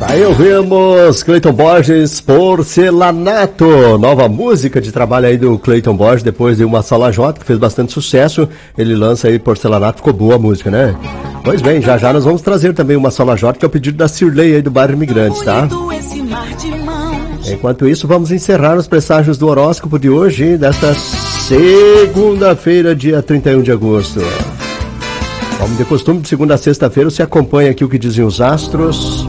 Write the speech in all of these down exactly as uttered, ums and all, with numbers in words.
Aí ouvimos Cleiton Borges, Porcelanato, nova música de trabalho aí do Cleiton Borges, depois de Uma Só Lajota, que fez bastante sucesso, ele lança aí Porcelanato, ficou boa a música, né? Pois bem, já já nós vamos trazer também Uma Só Lajota, que é o pedido da Cirlei aí do bairro Imigrantes, tá? Enquanto isso, vamos encerrar os presságios do horóscopo de hoje, desta segunda-feira, dia trinta e um de agosto. Como de costume, de segunda a sexta-feira, você acompanha aqui o que dizem os astros.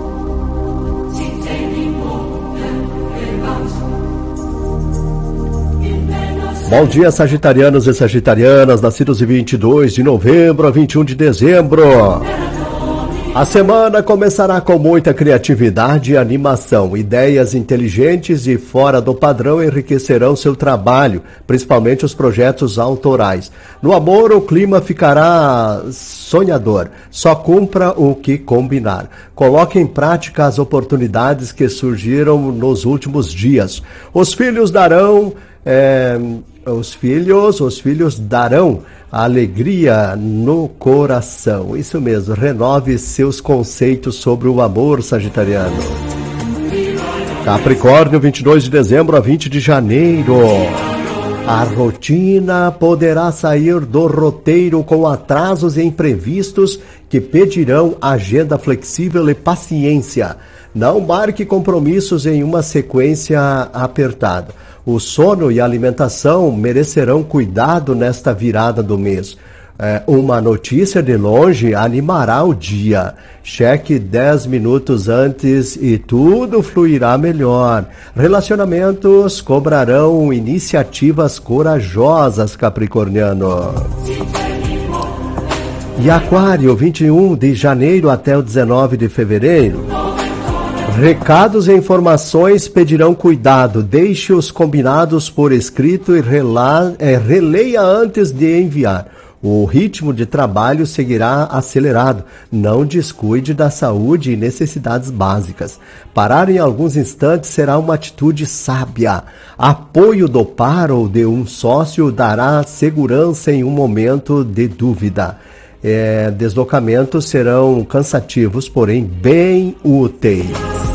Bom dia, sagitarianos e sagitarianas, nascidos de vinte e dois de novembro a vinte e um de dezembro. A semana começará com muita criatividade e animação. Ideias inteligentes e fora do padrão enriquecerão seu trabalho, principalmente os projetos autorais. No amor, o clima ficará sonhador. Só cumpra o que combinar. Coloque em prática as oportunidades que surgiram nos últimos dias. Os filhos darão... É, os filhos, os filhos darão alegria no coração. Isso mesmo, renove seus conceitos sobre o amor, sagitariano. Capricórnio, vinte e dois de dezembro a vinte de janeiro. A rotina poderá sair do roteiro com atrasos e imprevistos que pedirão agenda flexível e paciência. Não marque compromissos em uma sequência apertada. O sono e a alimentação merecerão cuidado nesta virada do mês. É, uma notícia de longe animará o dia. Cheque dez minutos antes e tudo fluirá melhor. Relacionamentos cobrarão iniciativas corajosas, capricorniano. E Aquário, vinte e um de janeiro até o dezenove de fevereiro. Recados e informações pedirão cuidado. Deixe os combinados por escrito e rela, é, releia antes de enviar. O ritmo de trabalho seguirá acelerado. Não descuide da saúde e necessidades básicas. Parar em alguns instantes será uma atitude sábia. Apoio do par ou de um sócio dará segurança em um momento de dúvida. É, deslocamentos serão cansativos, porém bem úteis.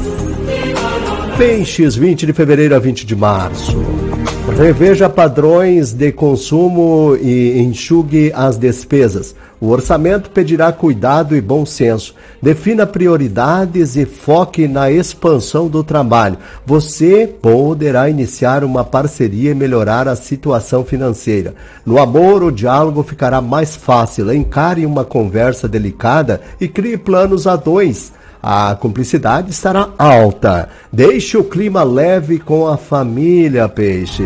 Peixes, vinte de fevereiro a vinte de março. Reveja padrões de consumo e enxugue as despesas. O orçamento pedirá cuidado e bom senso. Defina prioridades e foque na expansão do trabalho. Você poderá iniciar uma parceria e melhorar a situação financeira. No amor, o diálogo ficará mais fácil. Encare uma conversa delicada e crie planos a dois. A cumplicidade estará alta. Deixe o clima leve com a família, peixes.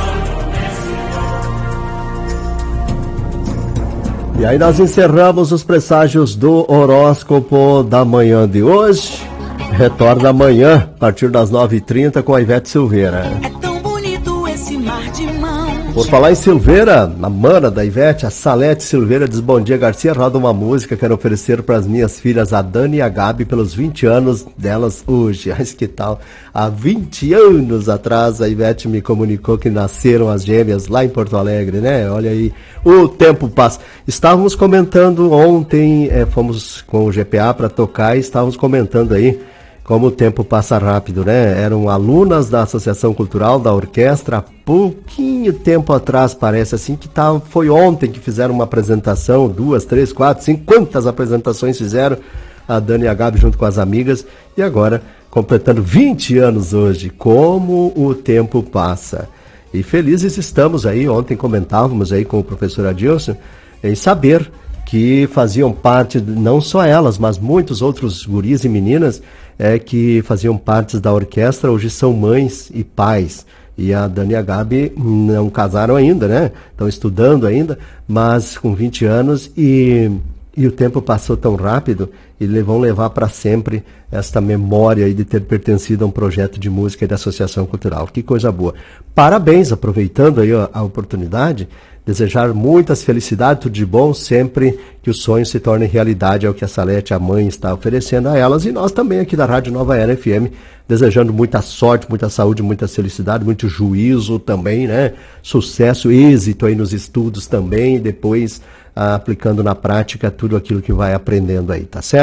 E aí nós encerramos os presságios do horóscopo da manhã de hoje. Retorna amanhã, a partir das nove e trinta, com a Ivete Silveira. É tão bonito esse mar de mãos. Por falar em Silveira, a mana da Ivete, a Salete Silveira, diz: bom dia, Garcia, roda uma música, quero oferecer para as minhas filhas, a Dani e a Gabi, pelos vinte anos delas hoje. Mas que tal? Há vinte anos atrás, a Ivete me comunicou que nasceram as gêmeas lá em Porto Alegre, né? Olha aí, o tempo passa. Estávamos comentando ontem, é, fomos com o G P A para tocar e estávamos comentando aí como o tempo passa rápido, né? Eram alunas da Associação Cultural, da orquestra, há pouquinho tempo atrás, parece assim, que tá, foi ontem que fizeram uma apresentação, duas, três, quatro, cinco, quantas apresentações fizeram, a Dani e a Gabi junto com as amigas, e agora completando vinte anos hoje. Como o tempo passa. E felizes estamos aí, ontem comentávamos aí com o professor Adilson, em saber que faziam parte, não só elas, mas muitos outros guris e meninas, é, que faziam parte da orquestra, hoje são mães e pais. E a Dani e a Gabi não casaram ainda, né? Estão estudando ainda, mas com vinte anos e, e o tempo passou tão rápido e vão levar para sempre esta memória aí de ter pertencido a um projeto de música e da Associação Cultural. Que coisa boa. Parabéns, aproveitando aí a, a oportunidade, desejar muitas felicidades, tudo de bom, sempre que os sonhos se tornem realidade, é o que a Salete, a mãe, está oferecendo a elas, e nós também aqui da Rádio Nova Era F M, desejando muita sorte, muita saúde, muita felicidade, muito juízo também, né? Sucesso, êxito aí nos estudos também, e depois ah, aplicando na prática tudo aquilo que vai aprendendo aí, tá certo?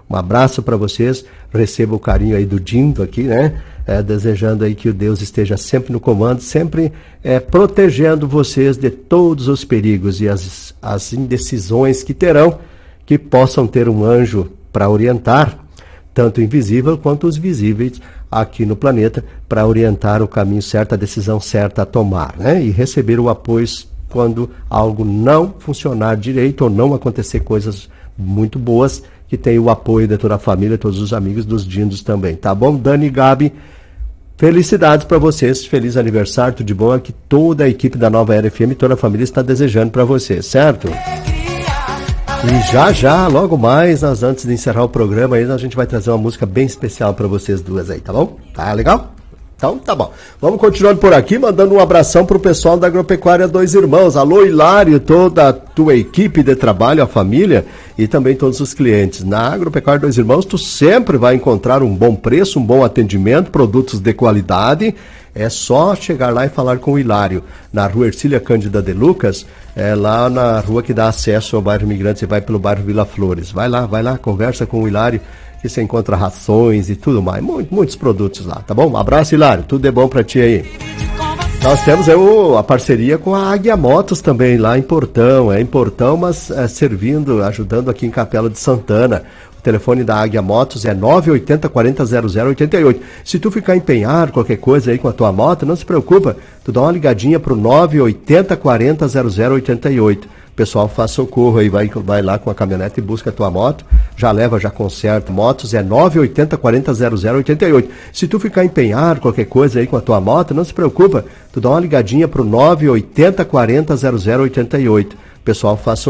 Um abraço para vocês, receba o carinho aí do Dindo aqui, né? É, desejando aí que o Deus esteja sempre no comando, sempre é, protegendo vocês de todos os perigos e as, as indecisões que terão, que possam ter um anjo para orientar, tanto invisível quanto os visíveis aqui no planeta, para orientar o caminho certo, a decisão certa a tomar, né? E receber o apoio quando algo não funcionar direito ou não acontecer coisas muito boas, que tem o apoio de toda a família, todos os amigos dos Dindos também, tá bom? Dani e Gabi, felicidades para vocês, feliz aniversário, tudo de bom, é que toda a equipe da Nova Era F M, toda a família está desejando para vocês, certo? E já já, logo mais, nós, antes de encerrar o programa, aí, a gente vai trazer uma música bem especial para vocês duas aí, tá bom? Tá legal? Então, tá bom. Vamos continuando por aqui, mandando um abração pro pessoal da Agropecuária Dois Irmãos. Alô, Hilário, toda a tua equipe de trabalho, a família e também todos os clientes. Na Agropecuária Dois Irmãos, tu sempre vai encontrar um bom preço, um bom atendimento, produtos de qualidade. É só chegar lá e falar com o Hilário, na rua Ercília Cândida de Lucas, é lá na rua que dá acesso ao bairro Imigrante, você vai pelo bairro Vila Flores. Vai lá, vai lá, conversa com o Hilário, que você encontra rações e tudo mais, muitos, muitos produtos lá, tá bom? Um abraço, Hilário, tudo de bom pra ti aí. Nós temos aí o, a parceria com a Águia Motos também, lá em Portão, é em Portão, mas é, servindo, ajudando aqui em Capela de Santana. O telefone da Águia Motos é nove oito zero, quatro zero zero, oito oito. Se tu ficar empenhado, qualquer coisa aí com a tua moto, não se preocupa, tu dá uma ligadinha pro nove oito zero, quatro zero zero, oito oito. O pessoal faz socorro aí, vai, vai lá com a caminhonete e busca a tua moto, já leva, já conserta. Motos é nove oito zero, quatro zero zero, oito oito. Se tu ficar empenhado, qualquer coisa aí com a tua moto, não se preocupa, tu dá uma ligadinha pro nove oito zero, quatro zero zero, oito oito. O pessoal faz socorro.